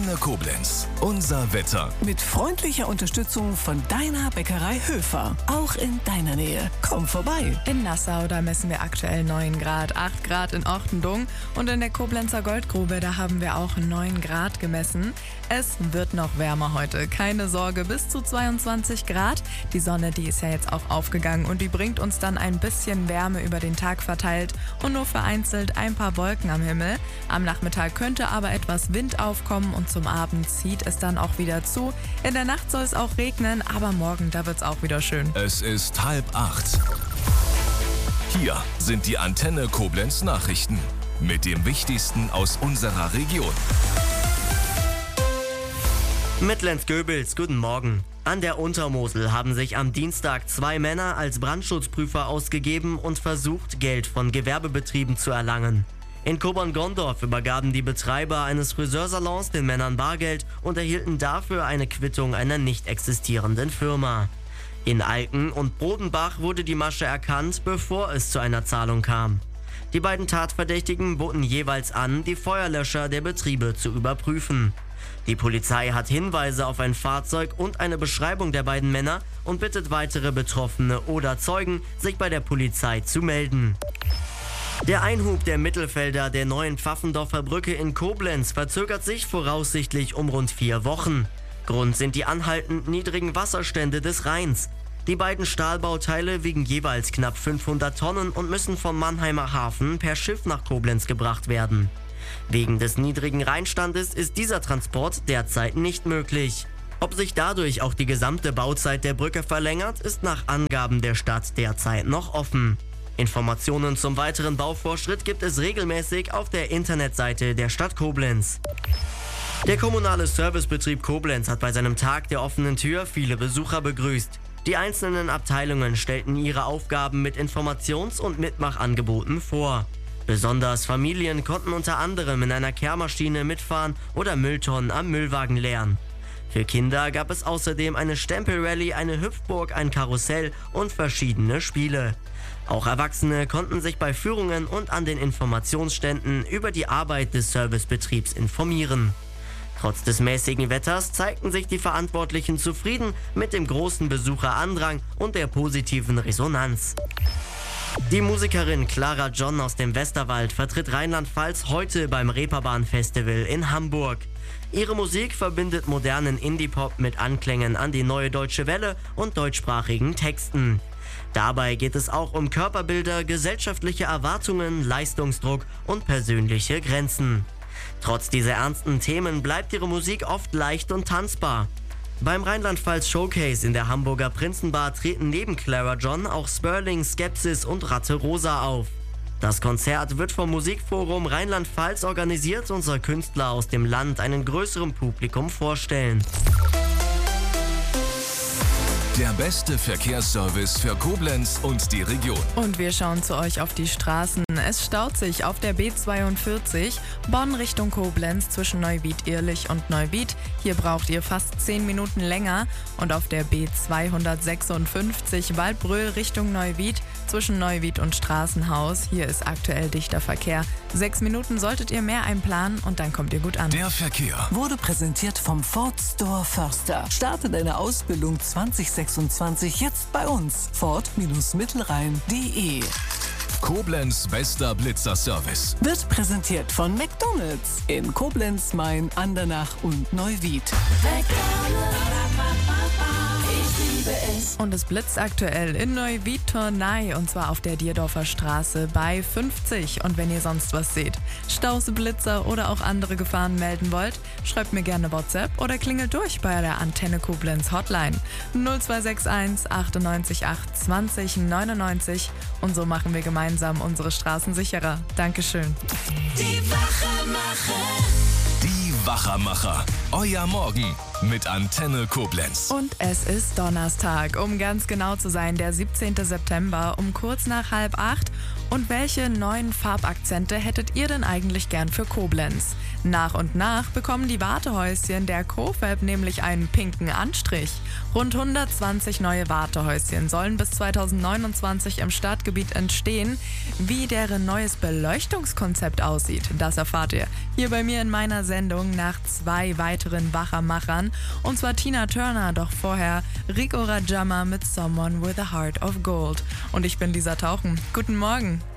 Antenne Koblenz. Unser Wetter. Mit freundlicher Unterstützung von deiner Bäckerei Höfer. Auch in deiner Nähe. Komm vorbei. In Nassau, da messen wir aktuell 9 Grad, 8 Grad in Ortendung und in der Koblenzer Goldgrube, da haben wir auch 9 Grad gemessen. Es wird noch wärmer heute, keine Sorge, bis zu 22 Grad. Die Sonne, die ist ja jetzt auch aufgegangen und die bringt uns dann ein bisschen Wärme über den Tag verteilt und nur vereinzelt ein paar Wolken am Himmel. Am Nachmittag könnte aber etwas Wind aufkommen und zum Abend zieht es dann auch wieder zu. In der Nacht soll es auch regnen, aber morgen, da wird es auch wieder schön. Es ist 7:30. Hier sind die Antenne Koblenz Nachrichten mit dem Wichtigsten aus unserer Region. Mittlens-Göbels, guten Morgen. An der Untermosel haben sich am Dienstag 2 Männer als Brandschutzprüfer ausgegeben und versucht, Geld von Gewerbebetrieben zu erlangen. In Kobern-Gondorf übergaben die Betreiber eines Friseursalons den Männern Bargeld und erhielten dafür eine Quittung einer nicht existierenden Firma. In Alken und Brodenbach wurde die Masche erkannt, bevor es zu einer Zahlung kam. Die beiden Tatverdächtigen boten jeweils an, die Feuerlöscher der Betriebe zu überprüfen. Die Polizei hat Hinweise auf ein Fahrzeug und eine Beschreibung der beiden Männer und bittet weitere Betroffene oder Zeugen, sich bei der Polizei zu melden. Der Einhub der Mittelfelder der neuen Pfaffendorfer Brücke in Koblenz verzögert sich voraussichtlich um rund 4 Wochen. Grund sind die anhaltend niedrigen Wasserstände des Rheins. Die beiden Stahlbauteile wiegen jeweils knapp 500 Tonnen und müssen vom Mannheimer Hafen per Schiff nach Koblenz gebracht werden. Wegen des niedrigen Rheinstandes ist dieser Transport derzeit nicht möglich. Ob sich dadurch auch die gesamte Bauzeit der Brücke verlängert, ist nach Angaben der Stadt derzeit noch offen. Informationen zum weiteren Baufortschritt gibt es regelmäßig auf der Internetseite der Stadt Koblenz. Der kommunale Servicebetrieb Koblenz hat bei seinem Tag der offenen Tür viele Besucher begrüßt. Die einzelnen Abteilungen stellten ihre Aufgaben mit Informations- und Mitmachangeboten vor. Besonders Familien konnten unter anderem in einer Kehrmaschine mitfahren oder Mülltonnen am Müllwagen leeren. Für Kinder gab es außerdem eine Stempelrallye, eine Hüpfburg, ein Karussell und verschiedene Spiele. Auch Erwachsene konnten sich bei Führungen und an den Informationsständen über die Arbeit des Servicebetriebs informieren. Trotz des mäßigen Wetters zeigten sich die Verantwortlichen zufrieden mit dem großen Besucherandrang und der positiven Resonanz. Die Musikerin Clara John aus dem Westerwald vertritt Rheinland-Pfalz heute beim Reeperbahn-Festival in Hamburg. Ihre Musik verbindet modernen Indie-Pop mit Anklängen an die Neue Deutsche Welle und deutschsprachigen Texten. Dabei geht es auch um Körperbilder, gesellschaftliche Erwartungen, Leistungsdruck und persönliche Grenzen. Trotz dieser ernsten Themen bleibt ihre Musik oft leicht und tanzbar. Beim Rheinland-Pfalz Showcase in der Hamburger Prinzenbar treten neben Clara John auch Sperling, Skepsis und Ratte Rosa auf. Das Konzert wird vom Musikforum Rheinland-Pfalz organisiert und soll Künstler aus dem Land einem größeren Publikum vorstellen. Der beste Verkehrsservice für Koblenz und die Region. Und wir schauen zu euch auf die Straßen. Es staut sich auf der B42 Bonn Richtung Koblenz zwischen Neuwied-Ehrlich und Neuwied. Hier braucht ihr fast 10 Minuten länger. Und auf der B256 Waldbröl Richtung Neuwied zwischen Neuwied und Straßenhaus. Hier ist aktuell dichter Verkehr. 6 Minuten solltet ihr mehr einplanen und dann kommt ihr gut an. Der Verkehr Wurde präsentiert vom Ford Store Förster. Starte deine Ausbildung 2026 jetzt bei uns. Ford-Mittelrhein.de. Koblenz bester Blitzerservice. Wird präsentiert von McDonald's in Koblenz, Main, Andernach und Neuwied. Und es blitzt aktuell in Neuwied-Turnai und zwar auf der Dierdorfer Straße bei 50. Und wenn ihr sonst was seht, Staus, Blitzer oder auch andere Gefahren melden wollt, schreibt mir gerne WhatsApp oder klingelt durch bei der Antenne Koblenz Hotline 0261 98 8 20 99 und so machen wir gemeinsam unsere Straßen sicherer. Dankeschön. Die Wachermacher. Euer Morgen mit Antenne Koblenz. Und es ist Donnerstag, um ganz genau zu sein, der 17. September, um kurz nach 7:30. Und welche neuen Farbakzente hättet ihr denn eigentlich gern für Koblenz? Nach und nach bekommen die Wartehäuschen der Cofab nämlich einen pinken Anstrich. Rund 120 neue Wartehäuschen sollen bis 2029 im Stadtgebiet entstehen. Wie deren neues Beleuchtungskonzept aussieht, das erfahrt ihr hier bei mir in meiner Sendung nach 2 weiteren Wachermachern. Und zwar Tina Turner, doch vorher Rico Rajama mit Someone with a Heart of Gold. Und ich bin Lisa Tauchen. Guten Morgen.